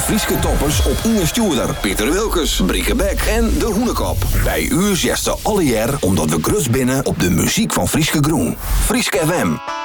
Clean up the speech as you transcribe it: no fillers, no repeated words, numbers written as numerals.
Frieske toppers op Inge Stuurder, Pieter Wilkes, Brieke Beck en De Hoenekop. Bij u zegt ze alle jaar omdat we grutst binnen op de muziek van Frieske Groen. Frieske FM.